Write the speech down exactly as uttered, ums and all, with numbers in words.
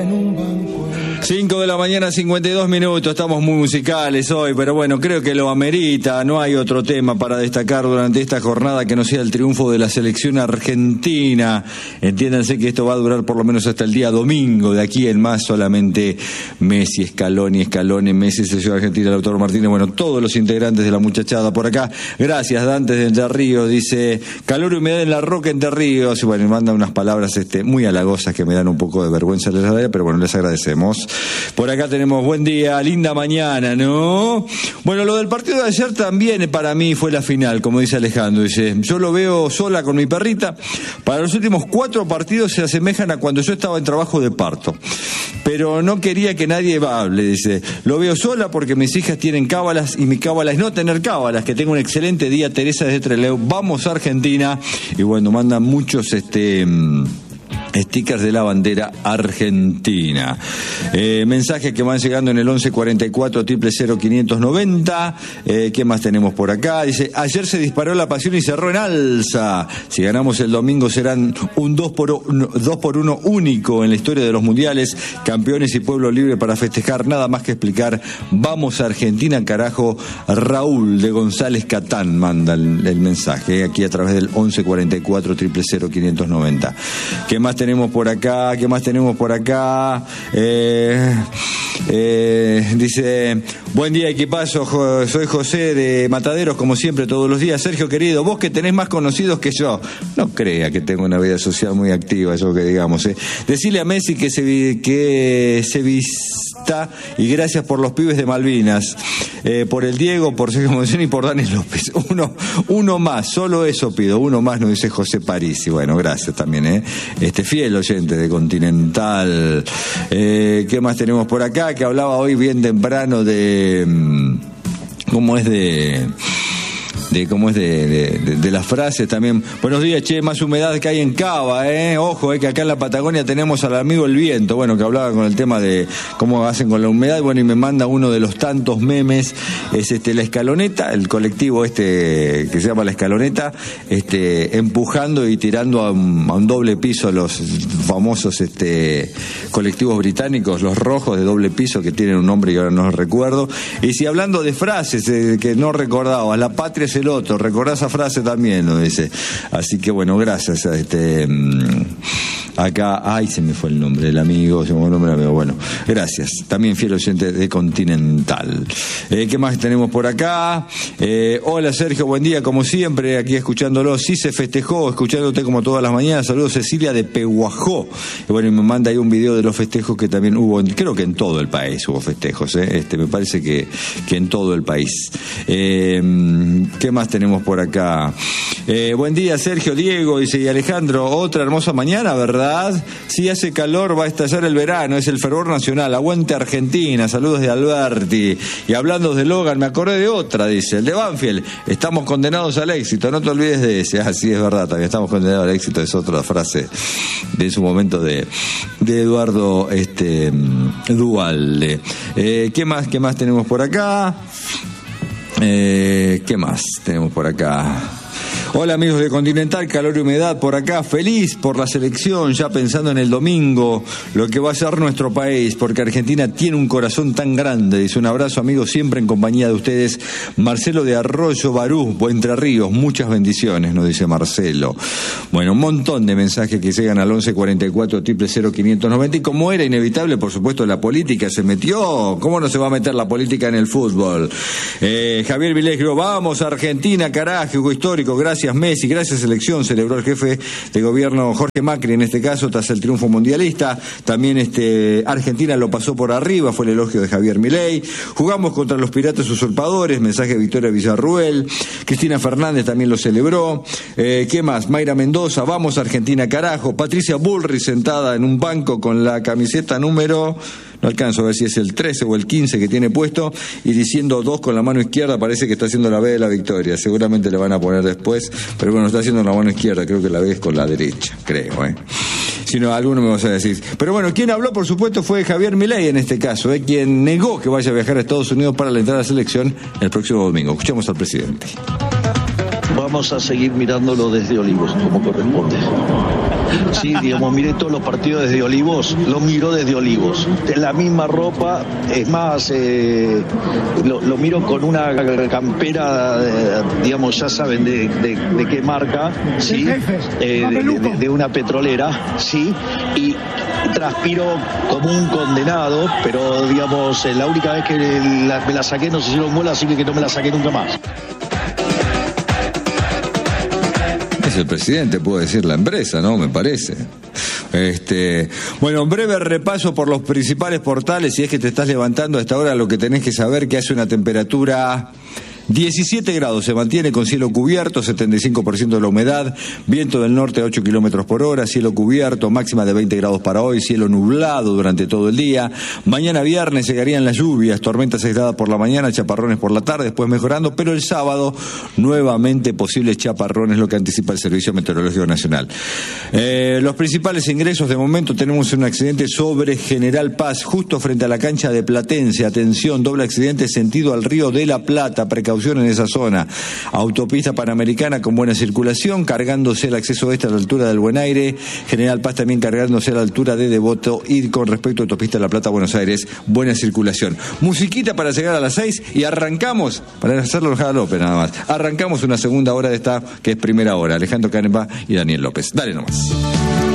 cinco de la mañana, cincuenta y dos minutos, estamos muy musicales hoy, pero bueno, creo que lo amerita, no hay otro tema para destacar durante esta jornada que no sea el triunfo de la selección argentina. Entiéndanse que esto va a durar por lo menos hasta el día domingo, de aquí en más solamente Messi, Scaloni, Scaloni, Messi, selección argentina, Lautaro Martínez, bueno, todos los integrantes de la muchachada por acá. Gracias, Dante de Entre Ríos, dice, calor y humedad en la Roca, Entre Ríos, y bueno, manda unas palabras este, muy halagosas que me dan un poco de vergüenza, pero bueno, les agradecemos. Por acá tenemos buen día, linda mañana, ¿no? Bueno, lo del partido de ayer también para mí fue la final, como dice Alejandro. Dice, yo lo veo sola con mi perrita. Para los últimos cuatro partidos se asemejan a cuando yo estaba en trabajo de parto. Pero no quería que nadie hable, dice. Lo veo sola porque mis hijas tienen cábalas y mi cábala es no tener cábalas. Que tenga un excelente día, Teresa desde Trelew. Vamos a Argentina. Y bueno, mandan muchos este... stickers de la bandera argentina. Eh, mensajes que van llegando en el once cuarenta y cuatro, cero cero cero, quinientos noventa. Eh, ¿Qué más tenemos por acá? Dice, ayer se disparó la pasión y cerró en alza. Si ganamos el domingo serán un dos por uno único en la historia de los mundiales. Campeones y pueblo libre para festejar. Nada más que explicar. Vamos a Argentina, carajo. Raúl de González Catán manda el, el mensaje. Aquí a través del once cuarenta y cuatro, cero cero cero, quinientos noventa. ¿Qué más tenemos por acá? ¿Qué más tenemos por acá? Eh, eh, dice, buen día equipazo, jo, soy José de Mataderos, como siempre, todos los días. Sergio querido, vos que tenés más conocidos que yo, no crea que tengo una vida social muy activa, eso que digamos. Eh. Decile a Messi que se, que se vista y gracias por los pibes de Malvinas, eh, por el Diego, por Sergio Monción y por Dani López. Uno, uno más, solo eso pido, uno más, nos dice José París. Y bueno, gracias también, ¿eh? Este fiel oyente de Continental. Eh, ¿Qué más tenemos por acá? Que hablaba hoy bien temprano de... ¿Cómo es de...? de cómo es de, de, de, de las frases también. Buenos días, che, más humedad que hay en Cava, eh. Ojo, eh, que acá en la Patagonia tenemos al amigo El Viento, bueno, que hablaba con el tema de cómo hacen con la humedad, bueno, y me manda uno de los tantos memes, es este la escaloneta, el colectivo este que se llama La Escaloneta, este empujando y tirando a un, a un doble piso a los famosos este colectivos británicos, los rojos de doble piso, que tienen un nombre que ahora no recuerdo. Y si hablando de frases eh, que no recordaba, la patria es el otro, recordá esa frase también, lo dice. Así que bueno, gracias a este acá, ay, se me fue el nombre del amigo, se me fue el nombre del amigo, bueno, gracias, también fiel oyente de Continental. Eh, ¿qué más tenemos por acá? Eh, hola Sergio, buen día, como siempre, aquí escuchándolo, sí se festejó, escuchándote como todas las mañanas, saludos Cecilia de Pehuajó, y bueno, y me manda ahí un video de los festejos que también hubo, en, creo que en todo el país hubo festejos, eh, este, me parece que, que en todo el país. Eh, ¿Qué más tenemos por acá? Eh, buen día, Sergio, Diego, dice, y Alejandro, otra hermosa mañana, ¿verdad? Sí, hace calor, va a estallar el verano, es el fervor nacional, aguante Argentina, saludos de Alberti. Y hablando de Logan, me acordé de otra, dice, el de Banfield, estamos condenados al éxito, no te olvides de ese. Ah, sí, es verdad, también estamos condenados al éxito, es otra frase de su momento de, de Eduardo este, Dualde. Eh, ¿Qué más, qué más tenemos por acá? Eh, ¿Qué más tenemos por acá? Hola amigos de Continental, calor y humedad por acá, feliz por la selección, ya pensando en el domingo, lo que va a ser nuestro país, porque Argentina tiene un corazón tan grande. Dice, un abrazo amigos, siempre en compañía de ustedes. Marcelo de Arroyo Barú, Entre Ríos, muchas bendiciones, nos dice Marcelo. Bueno, un montón de mensajes que llegan al once cuarenta y cuatro, cero cero cero, quinientos noventa, y como era inevitable, por supuesto, la política se metió. ¿Cómo no se va a meter la política en el fútbol? Eh, Javier Vilegro, vamos a Argentina, carajo, histórico, gracias Messi, gracias selección, celebró el jefe de gobierno Jorge Macri en este caso tras el triunfo mundialista. También este Argentina lo pasó por arriba, fue el elogio de Javier Milei. Jugamos contra los piratas usurpadores, mensaje de Victoria Villarruel. Cristina Fernández también lo celebró. Eh, ¿Qué más? Mayra Mendoza, vamos a Argentina carajo. Patricia Bullrich sentada en un banco con la camiseta número... no alcanzo a ver si es el trece o el quince que tiene puesto, y diciendo dos con la mano izquierda, parece que está haciendo la B de la victoria, seguramente le van a poner después, pero bueno, está haciendo la mano izquierda, creo que la B es con la derecha, creo, ¿eh? Si no, alguno me vas a decir. Pero bueno, quien habló, por supuesto, fue Javier Milei en este caso, ¿eh? Quien negó que vaya a viajar a Estados Unidos para la entrada a la selección el próximo domingo. Escuchemos al presidente. Vamos a seguir mirándolo desde Olivos, como corresponde. Sí, digamos, miré todos los partidos desde Olivos, lo miro desde Olivos. De la misma ropa, es más, eh, lo, lo miro con una campera, eh, digamos, ya saben de, de, de qué marca, ¿sí? Eh, de, de, de una petrolera, sí, y transpiro como un condenado, pero digamos, la única vez que la, me la saqué no se hicieron bolas, así que no me la saqué nunca más. Es el presidente, puede decir la empresa, ¿no? Me parece. Este, bueno, breve repaso por los principales portales. Si es que te estás levantando a esta hora, lo que tenés que saber que hace una temperatura diecisiete grados, se mantiene con cielo cubierto, setenta y cinco por ciento de la humedad, viento del norte a ocho kilómetros por hora, cielo cubierto, máxima de veinte grados para hoy, cielo nublado durante todo el día. Mañana viernes llegarían las lluvias, tormentas aisladas por la mañana, chaparrones por la tarde, después mejorando, pero el sábado nuevamente posibles chaparrones, lo que anticipa el Servicio Meteorológico Nacional. Eh, los principales ingresos de momento: tenemos un accidente sobre General Paz, justo frente a la cancha de Platense. Atención, doble accidente sentido al Río de la Plata, precaución en esa zona. Autopista Panamericana con buena circulación, cargándose el acceso este a la altura del Buen Aire. General Paz también cargándose a la altura de Devoto. Y con respecto a Autopista La Plata, Buenos Aires, buena circulación. Musiquita para llegar a las seis y arrancamos, para hacerlo Jada López nada más, arrancamos una segunda hora de esta que es primera hora. Alejandro Canepa y Daniel López. Dale nomás.